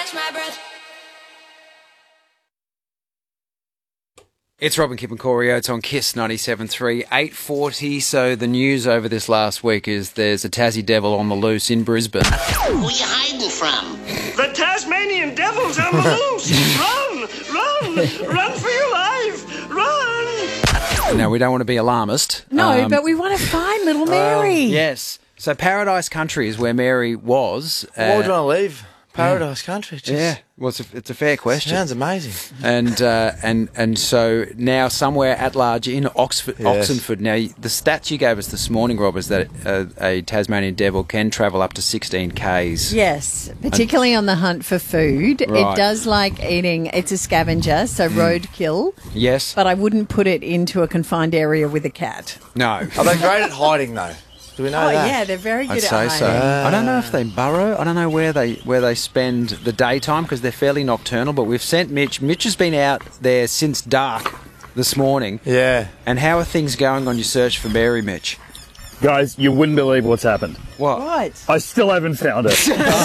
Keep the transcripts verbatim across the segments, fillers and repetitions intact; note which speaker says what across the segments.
Speaker 1: catch my breath.
Speaker 2: It's Robin Kipp and Corey Oates on Kiss ninety-seven point three, eight forty. So the news over this last week is there's a Tassie devil on the loose in Brisbane.
Speaker 3: Who are you hiding from?
Speaker 4: The Tasmanian devil's on the loose! Run! Run! Run for your life! Run!
Speaker 2: Now, we don't want to be alarmist.
Speaker 5: No,
Speaker 2: Um,
Speaker 5: but we want to find little Mary.
Speaker 2: Yes. So Paradise Country is where Mary was.
Speaker 6: Why would you
Speaker 2: Uh,
Speaker 6: want to leave Paradise Country? Just
Speaker 2: yeah. Well, it's a, it's a fair question.
Speaker 6: Sounds amazing.
Speaker 2: And uh, and and so now somewhere at large in Oxford,
Speaker 6: Yes.
Speaker 2: Oxenford. Now the stats you gave us this morning, Rob, is that uh, a Tasmanian devil can travel up to sixteen k's.
Speaker 5: Yes, particularly on the hunt for food.
Speaker 2: Right.
Speaker 5: It does like eating. It's a scavenger, so roadkill.
Speaker 2: Yes.
Speaker 5: But I wouldn't put it into a confined area with a cat.
Speaker 2: No.
Speaker 6: Are they great at hiding though? Do we know
Speaker 5: Oh
Speaker 6: that?
Speaker 5: yeah, they're very good
Speaker 2: I'd
Speaker 5: at
Speaker 2: say
Speaker 5: hiding.
Speaker 2: so. I don't know if they burrow. I don't know where they where they spend the daytime because they're fairly nocturnal. But we've sent Mitch. Mitch has been out there since dark this morning.
Speaker 6: Yeah.
Speaker 2: And how are things going on your search for Mary, Mitch?
Speaker 7: Guys, you wouldn't believe what's happened.
Speaker 2: What?
Speaker 5: What?
Speaker 7: I still haven't found it.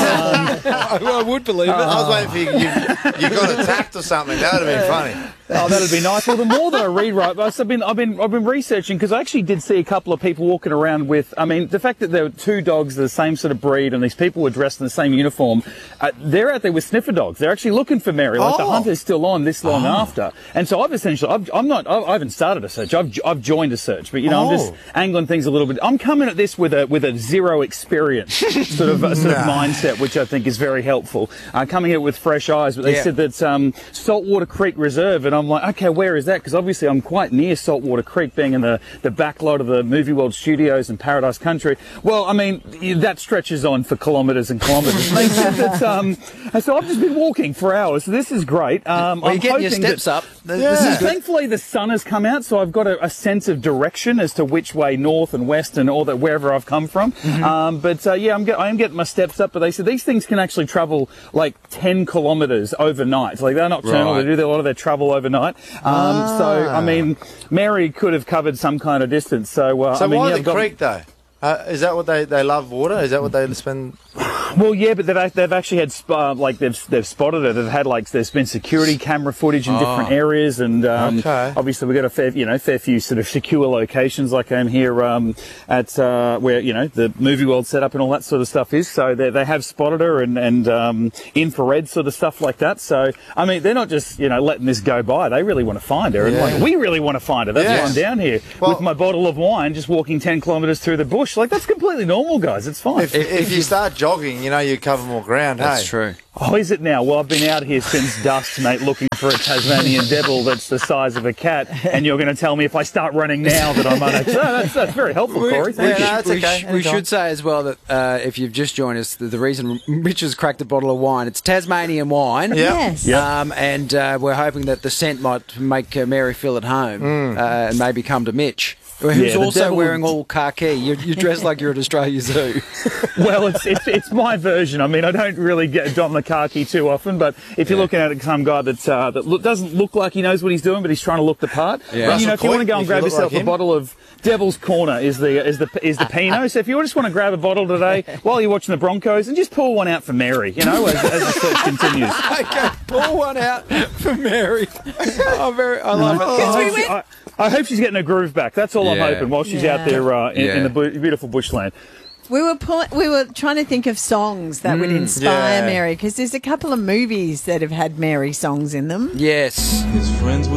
Speaker 2: I, I would believe it.
Speaker 6: I was waiting for you. You, you got attacked or something. That would have been funny.
Speaker 7: Oh, that'd be nice. Well, the more that I read, right, I've been, I've been, I've been researching because I actually did see a couple of people walking around with. I mean, the fact that there were two dogs, the same sort of breed, and these people were dressed in the same uniform. Uh, they're out there with sniffer dogs. They're actually looking for Mary. Like the
Speaker 6: Oh.
Speaker 7: hunt is still on this long after. And so I've essentially, I've, I'm not, I I haven't started a search. I've, I've joined a search, but you know, I'm just
Speaker 6: Oh.
Speaker 7: angling things a little bit. I'm coming at this with a, with a zero experience sort of, uh, sort of
Speaker 6: Nah.
Speaker 7: mindset, which I think is very helpful. Uh, coming here with fresh eyes, but they
Speaker 2: Yeah.
Speaker 7: said that um, Saltwater Creek Reserve, and I'm like, okay, where is that? Because obviously I'm quite near Saltwater Creek, being in the, the back lot of the Movie World Studios in Paradise Country. Well, I mean, that stretches on for kilometres and kilometres. They said that, um, and so I've just been walking for hours. So this is great. Um,
Speaker 2: Well,
Speaker 7: I'm
Speaker 2: you're getting your
Speaker 7: hoping
Speaker 2: steps
Speaker 7: that-
Speaker 2: up. Th-
Speaker 6: Yeah.
Speaker 2: This is good.
Speaker 7: Thankfully, the sun has come out, so I've got a, a sense of direction as to which way north and west and all that, wherever I've come from.
Speaker 2: Mm-hmm.
Speaker 7: Um, but uh, yeah, I'm get, I am getting my steps up. But they said these things can actually travel like ten kilometres overnight. Like they're nocturnal;
Speaker 2: Right.
Speaker 7: they do a lot of their travel overnight. Um, So I mean, Mary could have covered some kind of distance. So uh,
Speaker 6: So
Speaker 7: I mean,
Speaker 6: why
Speaker 7: yeah,
Speaker 6: the
Speaker 7: I've got-
Speaker 6: creek though? Uh, is that what they, they love water? Is that what they spend?
Speaker 7: Well, yeah, but they've they've actually had sp- uh, like they've they've spotted it. They've had like there's been security camera footage in different areas, and um,
Speaker 6: Okay.
Speaker 7: obviously we've got a fair you know fair few sort of secure locations. Like I'm here um, at uh, where you know the Movie World setup and all that sort of stuff is. So they they have spotted her and and um, infrared sort of stuff like that. So I mean they're not just you know letting this go by. They really want to find her, and
Speaker 6: Yeah.
Speaker 7: like we really want to find her. That's
Speaker 6: Yes.
Speaker 7: why I'm down here
Speaker 6: Well-
Speaker 7: with my bottle of wine, just walking ten kilometres through the bush. Like that's completely normal, guys. It's fine.
Speaker 6: If, if you start jogging, you know you cover more ground.
Speaker 2: That's
Speaker 6: hey?
Speaker 2: true.
Speaker 7: Oh, is it now? Well, I've been out here since dusk, mate, looking for a Tasmanian devil that's the size of a cat, and you're going to tell me if I start running now that I'm unaccepted. No, that's, that's very helpful, Corey.
Speaker 2: We,
Speaker 7: Thank
Speaker 2: we
Speaker 7: you.
Speaker 6: no, it's
Speaker 2: we
Speaker 6: okay.
Speaker 2: sh- we
Speaker 6: Anytime.
Speaker 2: should say as well that uh, if you've just joined us, the, the reason Mitch has cracked a bottle of wine, it's Tasmanian wine.
Speaker 6: Yeah.
Speaker 5: Yes.
Speaker 7: Yep.
Speaker 2: Um, and uh, we're hoping that the scent might make uh, Mary feel at home
Speaker 6: Hmm.
Speaker 2: uh, and maybe come to Mitch, who's
Speaker 7: Yeah, the
Speaker 2: also
Speaker 7: devil-
Speaker 2: wearing all khaki. You're, you're dressed like you're at Australia Zoo.
Speaker 7: Well, it's, it's it's my version. I mean, I don't really get don the khaki too often, but if you're looking at some guy that uh, that look, doesn't look like he knows what he's doing, but he's trying to look the part,
Speaker 2: Yeah.
Speaker 7: then, you know,
Speaker 6: Russell
Speaker 7: if you want to go
Speaker 6: Coit,
Speaker 7: and
Speaker 6: if
Speaker 7: grab
Speaker 6: you look
Speaker 7: yourself
Speaker 6: like
Speaker 7: a
Speaker 6: him.
Speaker 7: bottle of Devil's Corner is the is the is the Pinot. So if you just want to grab a bottle today while you're watching the Broncos, and just pour one out for Mary, you know, as, as the search continues.
Speaker 2: Okay, pull one out for Mary. Oh, very, I love it.
Speaker 7: I hope, she, I, I hope she's getting her groove back. That's all I'm
Speaker 2: Yeah.
Speaker 7: hoping while she's
Speaker 5: Yeah.
Speaker 7: out there uh, in,
Speaker 2: Yeah.
Speaker 7: in the bu- beautiful bushland.
Speaker 5: We were pu- we were trying to think of songs that would inspire
Speaker 6: yeah.
Speaker 5: Mary, because there's a couple of movies that have had Mary songs in them.
Speaker 2: Yes.
Speaker 8: His friends